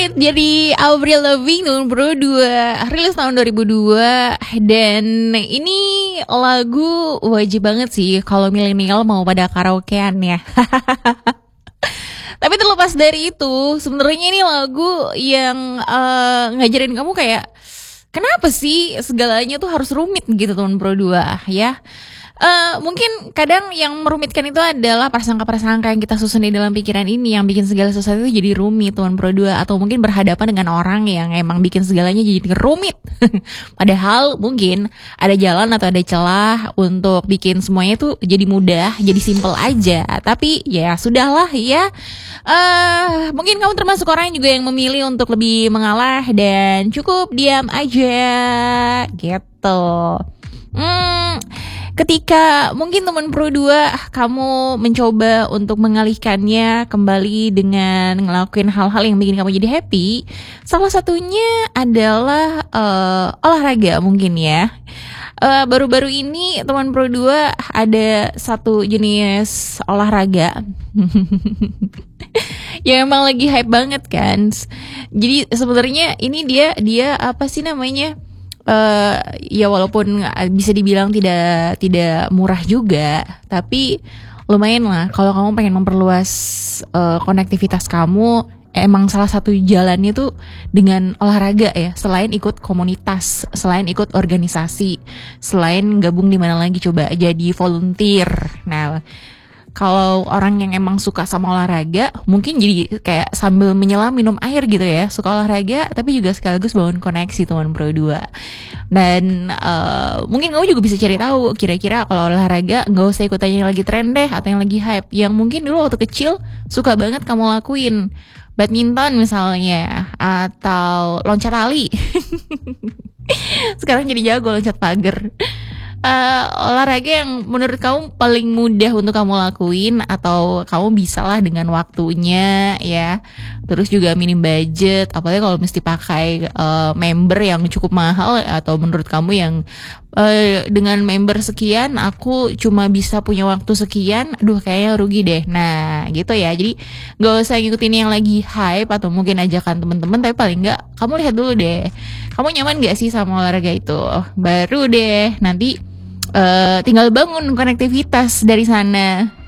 Jadi Avril Lavigne tahun 2002, rilis tahun 2002, dan ini lagu wajib banget sih kalau milenial mau pada karaokean ya. Tapi terlepas dari itu, sebenarnya ini lagu yang ngajarin kamu kayak kenapa sih segalanya tuh harus rumit gitu tahun 2002 ya. Mungkin kadang yang merumitkan itu adalah prasangka-prasangka yang kita susun di dalam pikiran ini yang bikin segala sesuatu itu jadi rumit Tuan Pro 2, atau mungkin berhadapan dengan orang yang emang bikin segalanya jadi rumit. Padahal mungkin ada jalan atau ada celah untuk bikin semuanya tuh jadi mudah, jadi simple aja. Tapi ya sudahlah ya. Mungkin kamu termasuk orang juga yang memilih untuk lebih mengalah dan cukup diam aja gitu. Ketika mungkin teman Pro 2 kamu mencoba untuk mengalihkannya kembali dengan ngelakuin hal-hal yang bikin kamu jadi happy, salah satunya adalah olahraga mungkin ya. Baru-baru ini teman Pro 2 ada satu jenis olahraga yang emang lagi hype banget kan. Jadi sebenarnya ini dia apa sih namanya? Ya walaupun bisa dibilang tidak murah juga, tapi lumayan lah kalau kamu pengen memperluas konektivitas kamu. Emang salah satu jalannya tuh dengan olahraga ya, selain ikut komunitas, selain ikut organisasi, selain gabung di mana lagi coba jadi volunteer. Nah, kalau orang yang emang suka sama olahraga, mungkin jadi kayak sambil menyelam minum air gitu ya. Suka olahraga, tapi juga sekaligus bangun koneksi teman Pro 2. Dan mungkin kamu juga bisa cari tahu kira-kira kalau olahraga nggak usah ikut yang lagi tren deh atau yang lagi hype. Yang mungkin dulu waktu kecil suka banget kamu lakuin. Badminton misalnya, atau loncat tali. Sekarang jadi jago loncat pagar. Olahraga yang menurut kamu paling mudah untuk kamu lakuin atau kamu bisa lah dengan waktunya ya, terus juga minim budget, apalagi kalau mesti pakai member yang cukup mahal, atau menurut kamu yang dengan member sekian aku cuma bisa punya waktu sekian, aduh kayaknya rugi deh. Nah gitu ya, jadi gak usah ngikutin yang lagi hype atau mungkin ajakan temen-temen, tapi paling gak kamu lihat dulu deh kamu nyaman gak sih sama olahraga itu, baru deh nanti tinggal bangun konektivitas dari sana.